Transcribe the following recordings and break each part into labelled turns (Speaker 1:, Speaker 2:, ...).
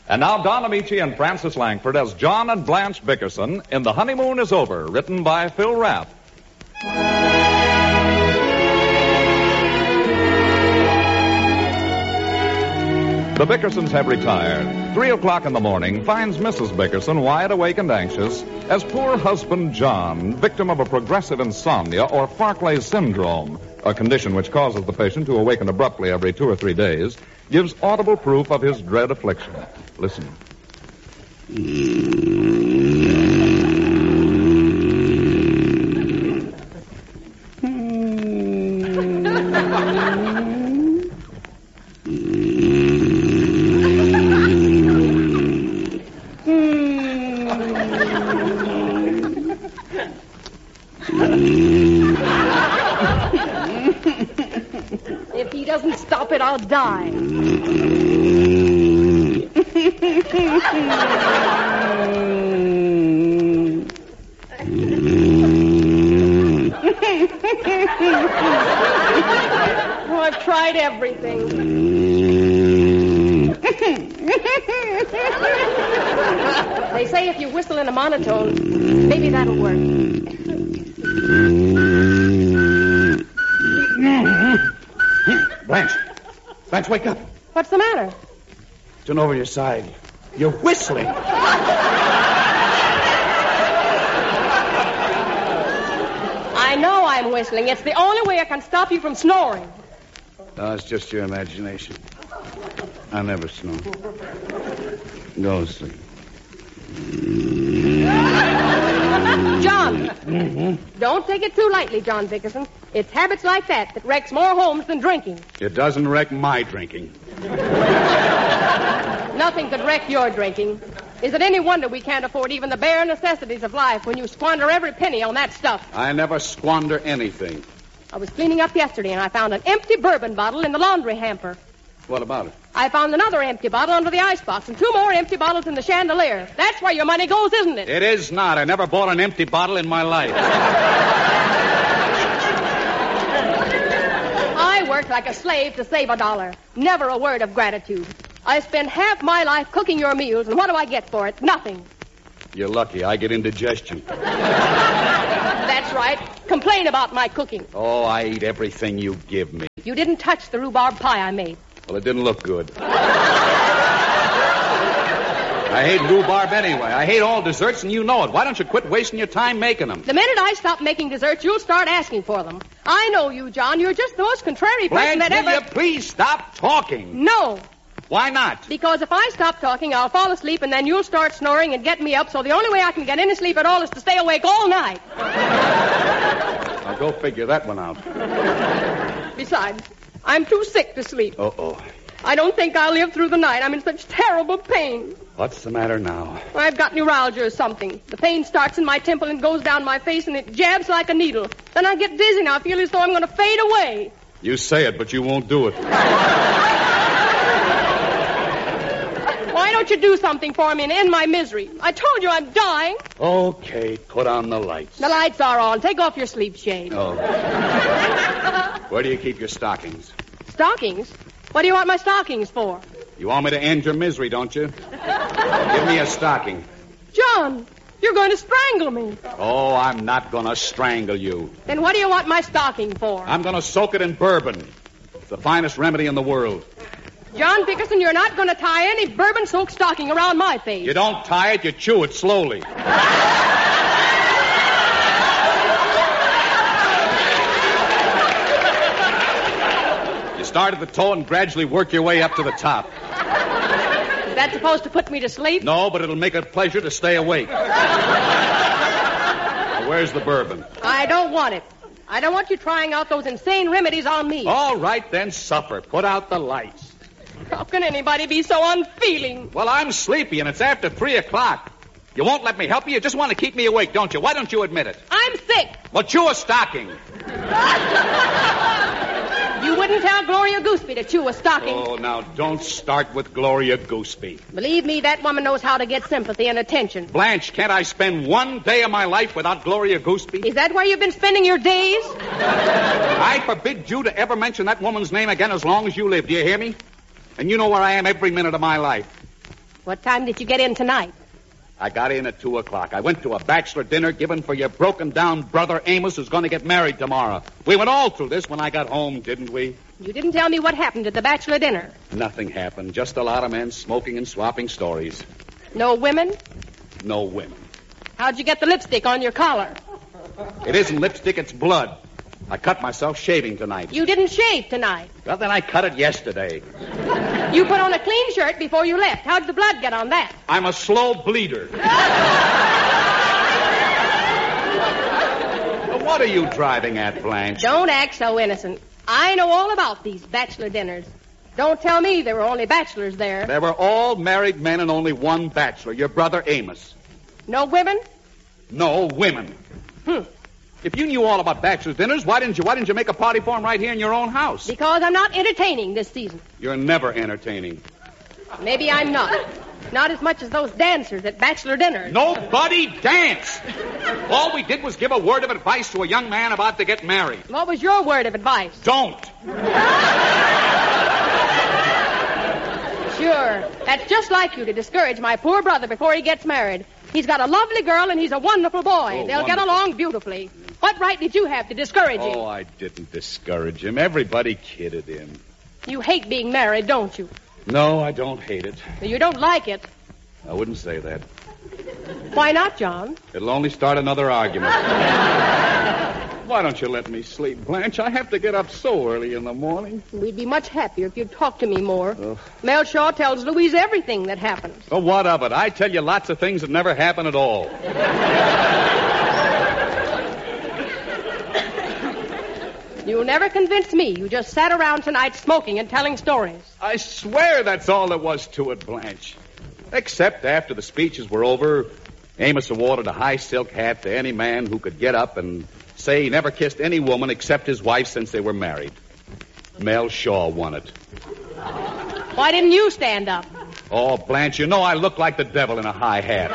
Speaker 1: And now Don Amici and Francis Langford as John and Blanche Bickerson in The Honeymoon is Over, written by Phil Rapp. The Bickersons have retired. 3 o'clock in the morning finds Mrs. Bickerson wide awake and anxious as poor husband John, victim of a progressive insomnia or Farclay syndrome, a condition which causes the patient to awaken abruptly every 2 or 3 days, gives audible proof of his dread affliction. Listen.
Speaker 2: If he doesn't stop it, I'll die. Oh, I've tried everything. They say if you whistle in a monotone, maybe that'll work.
Speaker 3: Blanche, wake up.
Speaker 2: What's the matter?
Speaker 3: Turn over your side. You're whistling.
Speaker 2: I know I'm whistling. It's the only way I can stop you from snoring.
Speaker 3: No, it's just your imagination. I never snore. Go to sleep.
Speaker 2: John! Don't take it too lightly, John Bickerson. It's habits like that wrecks more homes than drinking.
Speaker 3: It doesn't wreck my drinking.
Speaker 2: Nothing could wreck your drinking. Is it any wonder we can't afford even the bare necessities of life when you squander every penny on that stuff?
Speaker 3: I never squander anything.
Speaker 2: I was cleaning up yesterday and I found an empty bourbon bottle in the laundry hamper.
Speaker 3: What about it?
Speaker 2: I found another empty bottle under the icebox and 2 more empty bottles in the chandelier. That's where your money goes, isn't it?
Speaker 3: It is not. I never bought an empty bottle in my life.
Speaker 2: I worked like a slave to save $1. Never a word of gratitude. I spend half my life cooking your meals, and what do I get for it? Nothing.
Speaker 3: You're lucky. I get indigestion.
Speaker 2: That's right. Complain about my cooking.
Speaker 3: Oh, I eat everything you give me.
Speaker 2: You didn't touch the rhubarb pie I made.
Speaker 3: Well, it didn't look good. I hate rhubarb anyway. I hate all desserts, and you know it. Why don't you quit wasting your time making them?
Speaker 2: The minute I stop making desserts, you'll start asking for them. I know you, John. You're just the most contrary person
Speaker 3: Blanche,
Speaker 2: that ever...
Speaker 3: will you please stop talking?
Speaker 2: No.
Speaker 3: Why not?
Speaker 2: Because if I stop talking, I'll fall asleep, and then you'll start snoring and get me up, so the only way I can get any sleep at all is to stay awake all night.
Speaker 3: I'll go figure that one out.
Speaker 2: Besides, I'm too sick to sleep.
Speaker 3: Uh-oh.
Speaker 2: I don't think I'll live through the night. I'm in such terrible pain.
Speaker 3: What's the matter now?
Speaker 2: I've got neuralgia or something. The pain starts in my temple and goes down my face, and it jabs like a needle. Then I get dizzy, and I feel as though I'm going to fade away.
Speaker 3: You say it, but you won't do it.
Speaker 2: Why don't you do something for me and end my misery? I told you I'm dying.
Speaker 3: Okay, put on the lights.
Speaker 2: The lights are on. Take off your sleep shade.
Speaker 3: Oh. Where do you keep your stockings?
Speaker 2: Stockings? What do you want my stockings for?
Speaker 3: You want me to end your misery, don't you? Give me a stocking.
Speaker 2: John, you're going to strangle me.
Speaker 3: Oh, I'm not going to strangle you.
Speaker 2: Then what do you want my stocking for?
Speaker 3: I'm going to soak it in bourbon. It's the finest remedy in the world.
Speaker 2: John Bickerson, you're not going to tie any bourbon-soaked stocking around my face.
Speaker 3: You don't tie it, you chew it slowly. You start at the toe and gradually work your way up to the top.
Speaker 2: Is that supposed to put me to sleep?
Speaker 3: No, but it'll make it a pleasure to stay awake. Now, where's the bourbon?
Speaker 2: I don't want it. I don't want you trying out those insane remedies on me.
Speaker 3: All right, then, supper. Put out the lights.
Speaker 2: How can anybody be so unfeeling?
Speaker 3: Well, I'm sleepy, and it's after 3 o'clock. You won't let me help you? You just want to keep me awake, don't you? Why don't you admit it?
Speaker 2: I'm sick.
Speaker 3: Well, chew a stocking.
Speaker 2: You wouldn't tell Gloria Gooseby to chew a stocking.
Speaker 3: Oh, now, don't start with Gloria Gooseby.
Speaker 2: Believe me, that woman knows how to get sympathy and attention.
Speaker 3: Blanche, can't I spend one day of my life without Gloria Gooseby?
Speaker 2: Is that where you've been spending your days?
Speaker 3: I forbid you to ever mention that woman's name again as long as you live. Do you hear me? And you know where I am every minute of my life.
Speaker 2: What time did you get in tonight?
Speaker 4: I got in at 2 o'clock. I went to a bachelor dinner given for your broken-down brother Amos, who's going to get married tomorrow. We went all through this when I got home, didn't we?
Speaker 2: You didn't tell me what happened at the bachelor dinner.
Speaker 4: Nothing happened. Just a lot of men smoking and swapping stories.
Speaker 2: No women?
Speaker 4: No women.
Speaker 2: How'd you get the lipstick on your collar?
Speaker 4: It isn't lipstick, it's blood. I cut myself shaving tonight.
Speaker 2: You didn't shave tonight.
Speaker 4: Well, then I cut it yesterday.
Speaker 2: You put on a clean shirt before you left. How'd the blood get on that?
Speaker 4: I'm a slow bleeder. What are you driving at, Blanche?
Speaker 2: Don't act so innocent. I know all about these bachelor dinners. Don't tell me there were only bachelors there.
Speaker 4: There were all married men and only one bachelor, your brother Amos.
Speaker 2: No women?
Speaker 4: No women. If you knew all about bachelor dinners, why didn't you make a party for them right here in your own house?
Speaker 2: Because I'm not entertaining this season.
Speaker 4: You're never entertaining.
Speaker 2: Maybe I'm not. Not as much as those dancers at bachelor dinners.
Speaker 4: Nobody danced. All we did was give a word of advice to a young man about to get married.
Speaker 2: What was your word of advice?
Speaker 4: Don't.
Speaker 2: Sure. That's just like you to discourage my poor brother before he gets married. He's got a lovely girl and he's a wonderful boy.
Speaker 4: Oh,
Speaker 2: They'll get along beautifully. What right did you have to discourage him?
Speaker 4: Oh, I didn't discourage him. Everybody kidded him.
Speaker 2: You hate being married, don't you?
Speaker 4: No, I don't hate it.
Speaker 2: You don't like it.
Speaker 4: I wouldn't say that.
Speaker 2: Why not, John?
Speaker 4: It'll only start another argument. Why don't you let me sleep, Blanche? I have to get up so early in the morning.
Speaker 2: We'd be much happier if you'd talk to me more.
Speaker 4: Oh.
Speaker 2: Mel Shaw tells Louise everything that happens.
Speaker 4: Oh, what of it? I tell you lots of things that never happen at all.
Speaker 2: You'll never convince me. You just sat around tonight smoking and telling stories.
Speaker 4: I swear that's all there was to it, Blanche. Except after the speeches were over, Amos awarded a high silk hat to any man who could get up and say he never kissed any woman except his wife since they were married. Mel Shaw won it.
Speaker 2: Why didn't you stand up?
Speaker 4: Oh, Blanche, you know I look like the devil in a high hat.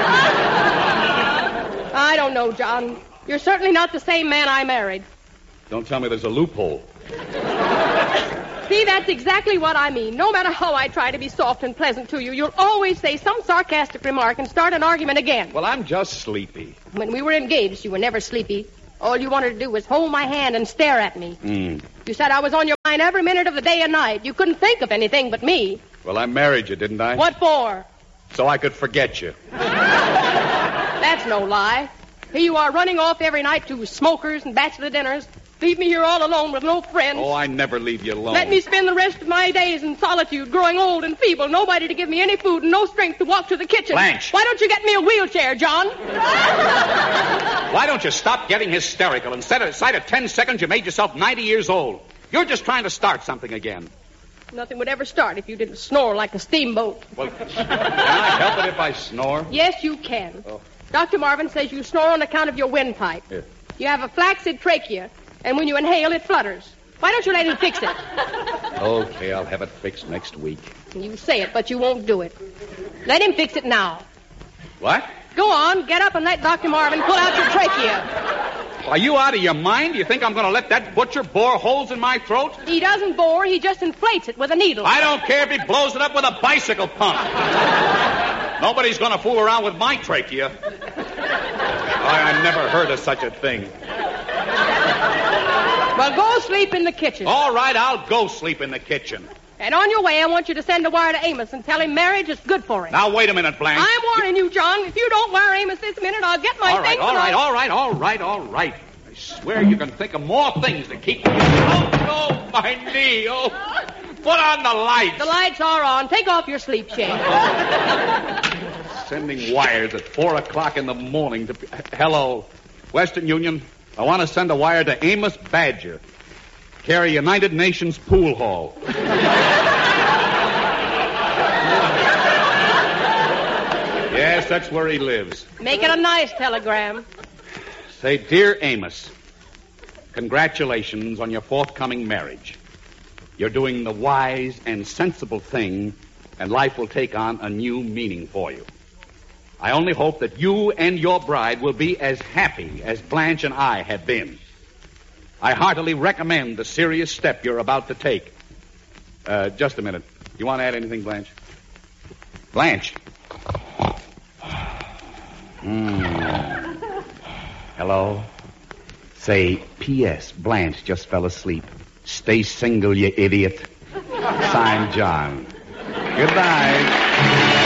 Speaker 2: I don't know, John. You're certainly not the same man I married.
Speaker 4: Don't tell me there's a loophole.
Speaker 2: See, that's exactly what I mean. No matter how I try to be soft and pleasant to you, you'll always say some sarcastic remark and start an argument again.
Speaker 4: Well, I'm just sleepy.
Speaker 2: When we were engaged, you were never sleepy. All you wanted to do was hold my hand and stare at me. You said I was on your mind every minute of the day and night. You couldn't think of anything but me.
Speaker 4: Well, I married you, didn't I?
Speaker 2: What for?
Speaker 4: So I could forget you.
Speaker 2: That's no lie. Here you are running off every night to smokers and bachelor dinners. Leave me here all alone with no friends.
Speaker 4: Oh, I never leave you alone.
Speaker 2: Let me spend the rest of my days in solitude, growing old and feeble, nobody to give me any food and no strength to walk to the kitchen.
Speaker 4: Blanche.
Speaker 2: Why don't you get me a wheelchair, John?
Speaker 4: Why don't you stop getting hysterical? Instead of 10 seconds, you made yourself 90 years old. You're just trying to start something again.
Speaker 2: Nothing would ever start if you didn't snore like a steamboat.
Speaker 4: Well, can I help it if I snore?
Speaker 2: Yes, you can.
Speaker 4: Oh.
Speaker 2: Dr. Marvin says you snore on account of your windpipe.
Speaker 4: Yeah.
Speaker 2: You have a flaccid trachea, and when you inhale, it flutters. Why don't you let him fix it?
Speaker 4: Okay, I'll have it fixed next week.
Speaker 2: You say it, but you won't do it. Let him fix it now.
Speaker 4: What?
Speaker 2: Go on, get up and let Dr. Marvin pull out your trachea.
Speaker 4: Are you out of your mind? You think I'm going to let that butcher bore holes in my throat?
Speaker 2: He doesn't bore, he just inflates it with a needle.
Speaker 4: I don't care if he blows it up with a bicycle pump. Nobody's going to fool around with my trachea. I never heard of such a thing.
Speaker 2: Well, go sleep in the kitchen.
Speaker 4: All right, I'll go sleep in the kitchen.
Speaker 2: And on your way, I want you to send a wire to Amos and tell him marriage is good for him.
Speaker 4: Now, wait a minute, Blanche.
Speaker 2: I'm warning you, John. If you don't wire Amos this minute, I'll get my things.
Speaker 4: All right. I swear you can think of more things to keep me. Oh, my knee. Oh, put on the lights.
Speaker 2: The lights are on. Take off your sleep shade.
Speaker 4: Sending wires at 4 o'clock in the morning to... Hello, Western Union. I want to send a wire to Amos Badger. Carry United Nations Pool Hall. Yes, that's where he lives.
Speaker 2: Make it a nice telegram.
Speaker 4: Say, Dear Amos, congratulations on your forthcoming marriage. You're doing the wise and sensible thing, and life will take on a new meaning for you. I only hope that you and your bride will be as happy as Blanche and I have been. I heartily recommend the serious step you're about to take. Just a minute. You want to add anything, Blanche? Blanche. Hello? Say, P.S. Blanche just fell asleep. Stay single, you idiot. Signed, John. Good night.